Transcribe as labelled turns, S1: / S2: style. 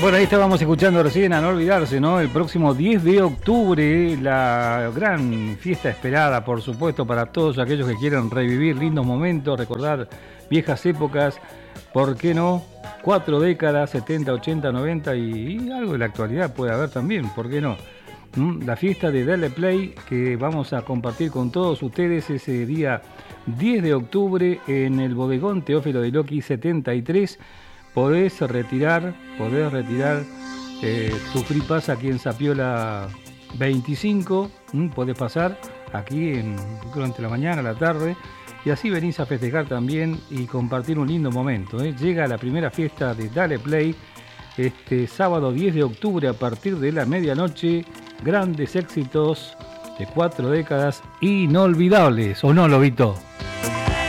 S1: Bueno, ahí estábamos escuchando recién a No Olvidarse, ¿no? El próximo 10 de octubre, la gran fiesta esperada, por supuesto, para todos aquellos que quieran revivir lindos momentos, recordar viejas épocas, ¿por qué no? 4 décadas, 70, 80, 90 y algo de la actualidad puede haber también, ¿por qué no? La fiesta de Dale Play que vamos a compartir con todos ustedes ese día 10 de octubre en el bodegón Teófilo de Loqui 73. Podés retirar tu free pass aquí en Zapiola 25, podés pasar aquí durante la mañana, la tarde, y así venís a festejar también y compartir un lindo momento. Llega la primera fiesta de Dale Play este sábado 10 de octubre a partir de la medianoche, grandes éxitos de 4 décadas inolvidables, ¿o no, Lobito?